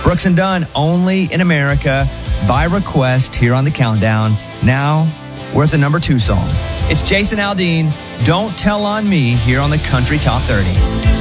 Brooks and Dunn, Only in America, by request here on the countdown. Now, we're at the number 2 song. It's Jason Aldean, Don't Tell on Me, here on the Country Top 30.